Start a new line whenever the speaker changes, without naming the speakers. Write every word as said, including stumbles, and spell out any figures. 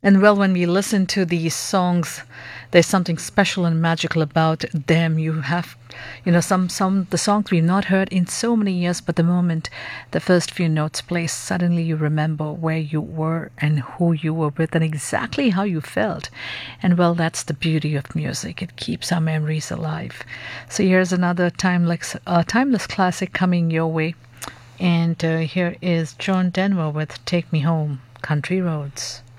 And well, when we listen to these songs, there's something special and magical about them. You have, you know, some some the songs we've not heard in so many years, but the moment the first few notes play, suddenly you remember where you were and who you were with and exactly how you felt. And well, that's the beauty of music. It keeps our memories alive. So here's another timeless, uh, timeless classic coming your way. And uh, here is John Denver with "Take Me Home, Country Roads."